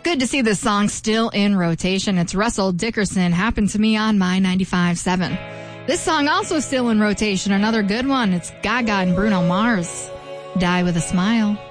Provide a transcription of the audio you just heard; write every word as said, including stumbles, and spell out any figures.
Good to see this song still in rotation. It's Russell Dickerson, Happened to Me on My ninety-five point seven. This song also still in rotation. Another good one. It's Gaga and Bruno Mars, Die with a Smile.